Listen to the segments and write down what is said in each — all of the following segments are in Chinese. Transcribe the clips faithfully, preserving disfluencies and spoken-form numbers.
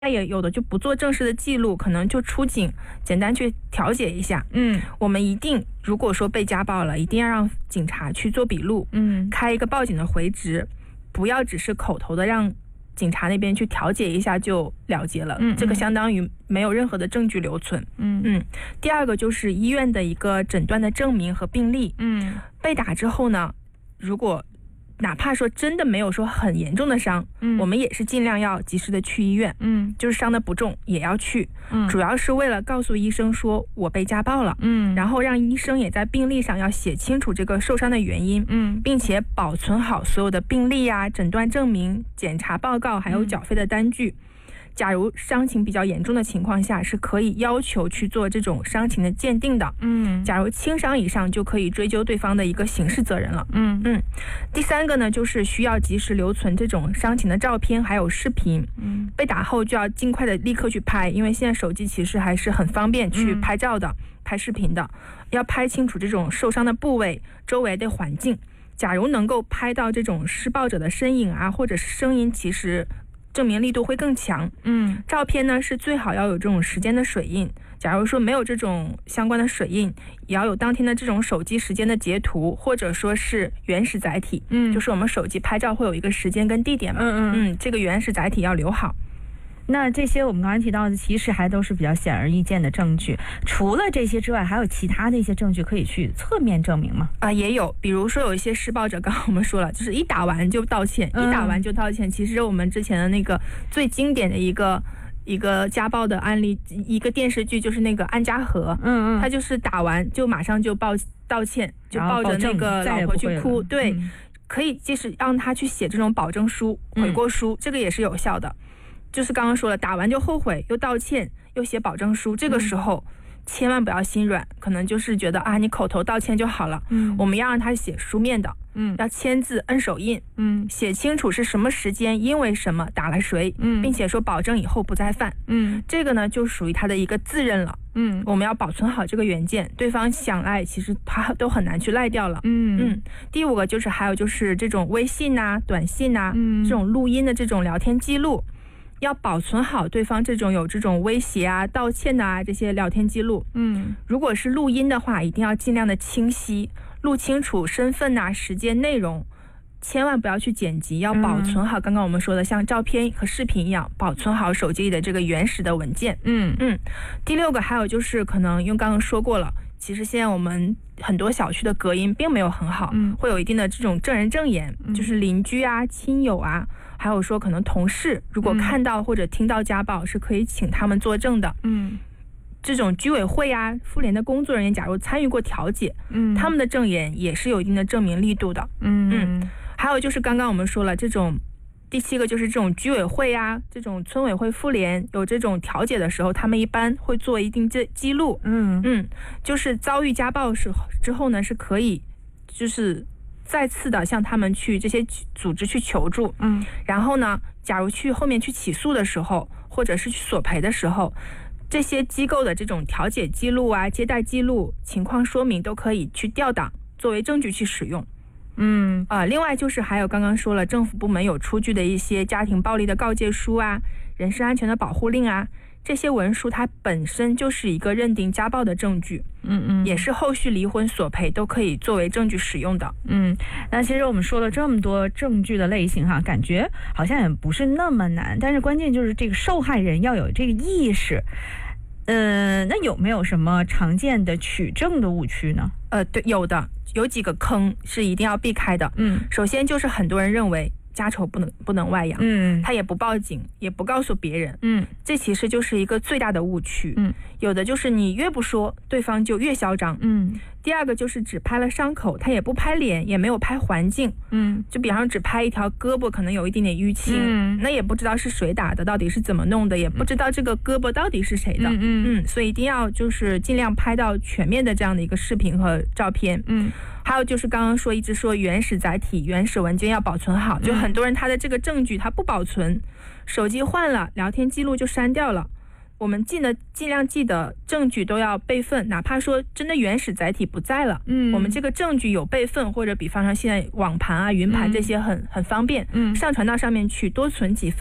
也有的就不做正式的记录，可能就出警，简单去调解一下。 嗯， 我们一定如果说被家暴了，一定要让警察去做笔录， 嗯， 开一个报警的回执，不要只是口头的让警察那边去调解一下就了结了， 嗯嗯这个相当于没有任何的证据留存。 嗯嗯，第二个就是医院的一个诊断的证明和病历。 嗯， 被打之后呢，如果哪怕说真的没有说很严重的伤， 嗯， 我们也是尽量要及时的去医院， 嗯， 就是伤的不重也要去， 嗯， 主要是为了告诉医生说我被家暴了， 嗯， 然后让医生也在病历上要写清楚这个受伤的原因， 嗯， 并且保存好所有的病历啊、诊断证明、检查报告还有缴费的单据。假如伤情比较严重的情况下，是可以要求去做这种伤情的鉴定的。 嗯， 假如轻伤以上，就可以追究对方的一个刑事责任了。 嗯嗯，第三个呢，就是需要及时留存这种伤情的照片还有视频。 嗯， 被打后就要尽快的立刻去拍，因为现在手机其实还是很方便去拍照的、嗯、拍视频的，要拍清楚这种受伤的部位、周围的环境。假如能够拍到这种施暴者的身影啊，或者是声音，其实证明力度会更强。 嗯， 照片呢是最好要有这种时间的水印，假如说没有这种相关的水印，也要有当天的这种手机时间的截图，或者说是原始载体。 嗯， 就是我们手机拍照会有一个时间跟地点嘛。 嗯嗯嗯，这个原始载体要留好。 那这些我们刚才提到的其实还都是比较显而易见的证据，除了这些之外还有其他的一些证据可以去侧面证明吗？ 啊，也有，比如说有一些施暴者，刚刚我们说了，就是一打完就道歉、嗯、一打完就道歉。其实我们之前的那个最经典的一个一个家暴的案例，一个电视剧就是那个安家和， 嗯嗯， 他就是打完就马上就报道歉，就抱着那个老婆去哭，对、嗯，可以即使让他去写这种保证书、悔过书、嗯，这个也是有效的。就是刚刚说了，打完就后悔，又道歉，又写保证书，这个时候、嗯、千万不要心软，可能就是觉得啊，你口头道歉就好了。嗯，我们要让他写书面的，嗯，要签字、摁手印，嗯，写清楚是什么时间，因为什么打了谁，嗯，并且说保证以后不再犯，嗯，这个呢就属于他的一个自认了。嗯，我们要保存好这个原件，对方想赖，其实他都很难去赖掉了。嗯嗯，第五个就是还有就是这种微信啊、短信啊，嗯，这种录音的这种聊天记录。要保存好对方这种有这种威胁啊、道歉啊这些聊天记录。嗯，如果是录音的话，一定要尽量的清晰，录清楚身份啊、时间、内容，千万不要去剪辑，要保存好。刚刚我们说的像照片和视频一样，保存好手机里的这个原始的文件。嗯嗯。第六个还有就是可能因为刚刚说过了，其实现在我们很多小区的隔音并没有很好，嗯，会有一定的这种证人证言，嗯，就是邻居啊、亲友啊。还有说可能同事如果看到或者听到家暴、嗯、是可以请他们作证的。嗯，这种居委会啊、妇联的工作人员假如参与过调解，嗯，他们的证言也是有一定的证明力度的。嗯嗯，还有就是刚刚我们说了，这种第七个就是这种居委会啊、这种村委会、妇联有这种调解的时候，他们一般会做一定记记录。嗯嗯，就是遭遇家暴时候之后呢，是可以就是再次的向他们去这些组织去求助。嗯，然后呢，假如去后面去起诉的时候，或者是去索赔的时候，这些机构的这种调解记录啊、接待记录、情况说明都可以去调档作为证据去使用。嗯啊、呃，另外就是还有刚刚说了，政府部门有出具的一些家庭暴力的告诫书啊、人身安全的保护令啊，这些文书它本身就是一个认定家暴的证据。嗯嗯，也是后续离婚索赔都可以作为证据使用的。嗯， 那其实我们说了这么多证据的类型哈，感觉好像也不是那么难，但是关键就是这个受害人要有这个意识。呃，那有没有什么常见的取证的误区呢？ 呃，对，有的，有几个坑是一定要避开的。嗯，首先就是很多人认为家丑不能不能外扬，嗯，他也不报警，也不告诉别人，嗯，这其实就是一个最大的误区。嗯，有的就是你越不说，对方就越嚣张。嗯，第二个就是只拍了伤口，他也不拍脸，也没有拍环境。嗯，就比方说只拍一条胳膊，可能有一点点淤青，嗯，那也不知道是谁打的，到底是怎么弄的，也不知道这个胳膊到底是谁的。嗯嗯，所以一定要就是尽量拍到全面的这样的一个视频和照片。嗯。还有就是刚刚说一直说原始载体、原始文件要保存好，就很多人他的这个证据他不保存，手机换了，聊天记录就删掉了。我们尽的尽量记得证据都要备份，哪怕说真的原始载体不在了，嗯，我们这个证据有备份，或者比方说现在网盘啊、云盘这些很、嗯、很方便，嗯，上传到上面去，多存几份，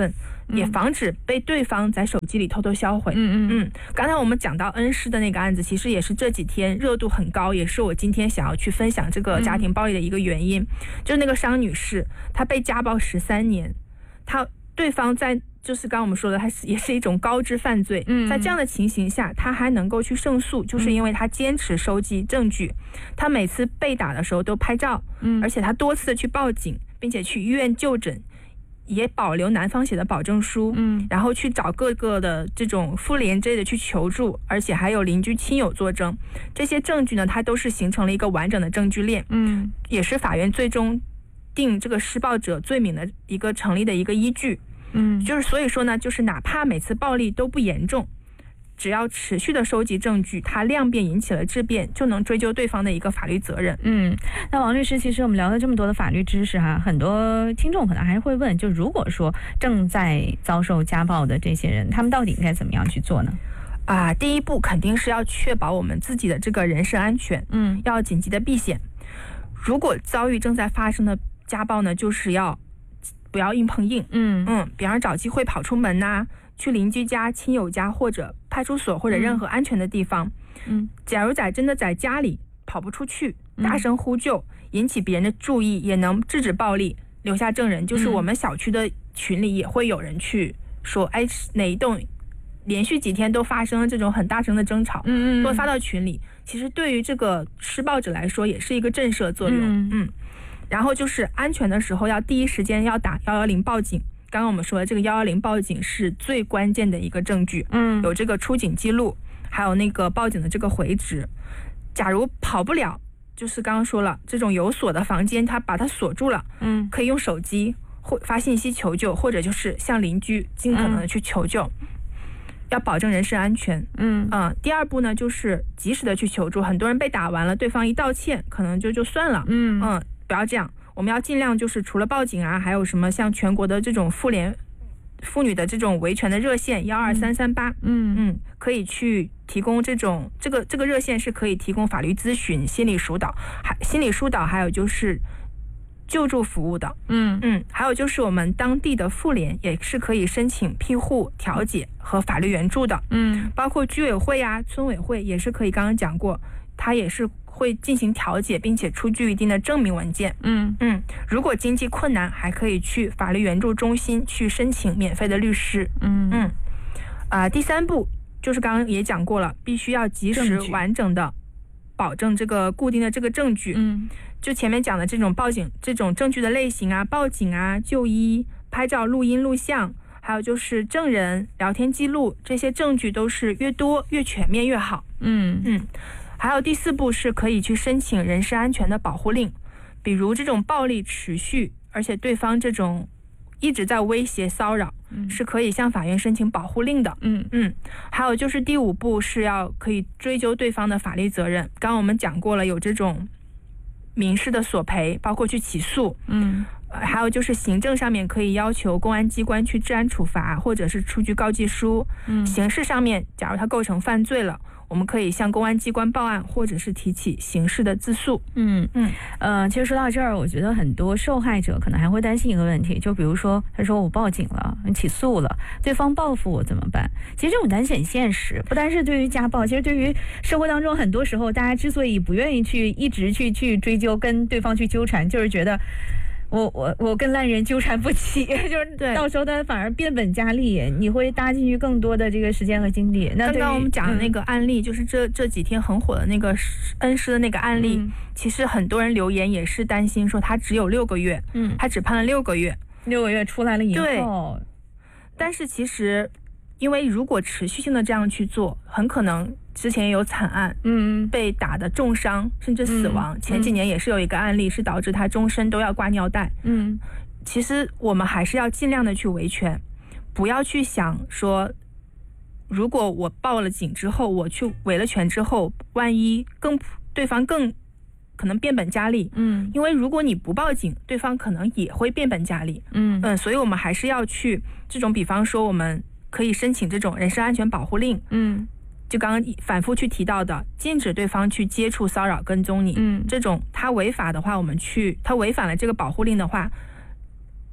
也防止被对方在手机里偷偷销毁。 嗯嗯嗯，刚才我们讲到恩施的那个案子，其实也是这几天热度很高，也是我今天想要去分享这个家庭暴力的一个原因。嗯、就是那个商女士，她被家暴十三年，她对方在就是刚刚我们说的，它是也是一种高知犯罪。嗯，在这样的情形下，她还能够去胜诉，就是因为她坚持收集证据，她每次被打的时候都拍照，嗯，而且她多次的去报警，并且去医院就诊。也保留男方写的保证书，嗯，然后去找各个的这种妇联之类的去求助，而且还有邻居亲友作证，这些证据呢，它都是形成了一个完整的证据链，嗯，也是法院最终定这个施暴者罪名的一个成立的一个依据，嗯，就是所以说呢，就是哪怕每次暴力都不严重，只要持续的收集证据，它量变引起了质变，就能追究对方的一个法律责任。 嗯，那王律师，其实我们聊了这么多的法律知识哈，很多听众可能还会问，就如果说正在遭受家暴的这些人，他们到底应该怎么样去做呢？ 啊，第一步肯定是要确保我们自己的这个人身安全，嗯，要紧急的避险。如果遭遇正在发生的家暴呢，就是要不要硬碰硬，嗯嗯，比方找机会跑出门呐、啊。去邻居家、亲友家或者派出所或者任何安全的地方。嗯，假如在真的在家里跑不出去，大声呼救，嗯、引起别人的注意，也能制止暴力，留下证人。就是我们小区的群里也会有人去说，哎，哪一栋连续几天都发生了这种很大声的争吵，嗯嗯，会发到群里。其实对于这个施暴者来说，也是一个震慑作用。嗯，嗯然后就是安全的时候，要第一时间要打一一零报警。刚刚我们说的这个一一零报警是最关键的一个证据，嗯，有这个出警记录，还有那个报警的这个回执。假如跑不了，就是刚刚说了，这种有锁的房间，他把它锁住了，嗯，可以用手机或发信息求救，或者就是向邻居尽可能的去求救，嗯、要保证人身安全。嗯嗯，第二步呢，就是及时的去求助。很多人被打完了，对方一道歉，可能就就算了。嗯嗯，不要这样。我们要尽量就是除了报警啊，还有什么像全国的这种妇联妇女的这种维权的热线幺二三三八，嗯嗯，可以去提供这种这个这个热线是可以提供法律咨询、心理疏导，还心理疏导，还有就是救助服务的，嗯嗯，还有就是我们当地的妇联也是可以申请庇护、调解和法律援助的，嗯，包括居委会啊、村委会也是可以，刚刚讲过，它也是会进行调解，并且出具一定的证明文件。嗯嗯，如果经济困难，还可以去法律援助中心去申请免费的律师。嗯嗯，啊、呃，第三步就是刚刚也讲过了，必须要及时完整的保证这个固定的这个证据。嗯，就前面讲的这种报警这种证据的类型啊，报警啊、就医、拍照、录音、录像，还有就是证人、聊天记录，这些证据都是越多越全面越好。嗯嗯。还有第四步是可以去申请人身安全的保护令，比如这种暴力持续，而且对方这种一直在威胁骚扰，嗯、是可以向法院申请保护令的。嗯嗯。还有就是第五步是要可以追究对方的法律责任。刚刚我们讲过了，有这种民事的索赔，包括去起诉。嗯。还有就是行政上面可以要求公安机关去治安处罚，或者是出具告诫书。嗯。刑事上面，假如他构成犯罪了，我们可以向公安机关报案，或者是提起刑事的自诉。嗯嗯， 呃，其实说到这儿，我觉得很多受害者可能还会担心一个问题，就比如说，他说我报警了，起诉了，对方报复我怎么办？其实这种担心很现实，不单是对于家暴，其实对于生活当中很多时候，大家之所以不愿意去一直去去追究，跟对方去纠缠，就是觉得。我我我跟烂人纠缠不起，就是到时候他反而变本加厉，你会搭进去更多的这个时间和精力。那刚刚我们讲的那个案例，嗯、就是这这几天很火的那个恩施的那个案例，嗯、其实很多人留言也是担心说他只有六个月，嗯，他只判了六个月， 六个月出来了以后， 对，但是其实因为如果持续性的这样去做，很可能。之前也有惨案，嗯，被打的重伤甚至死亡。嗯、前几年也是有一个案例，是导致他终身都要挂尿袋。嗯，其实我们还是要尽量的去维权，不要去想说，如果我报了警之后，我去维了权之后，万一更对方更可能变本加厉。嗯，因为如果你不报警，对方可能也会变本加厉。嗯嗯，所以我们还是要去这种，比方说我们可以申请这种人身安全保护令。嗯。就刚刚反复去提到的，禁止对方去接触、骚扰、跟踪你，嗯，这种他违法的话，我们去他违反了这个保护令的话，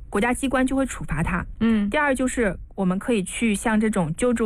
国家机关就会处罚他。 嗯， 第二就是我们可以去像这种救助